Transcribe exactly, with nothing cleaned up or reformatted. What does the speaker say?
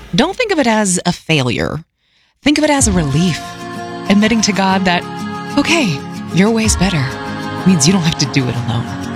Don't think of it as a failure. Think of it as a relief. Admitting to God that, okay, your way's better means you don't have to do it alone.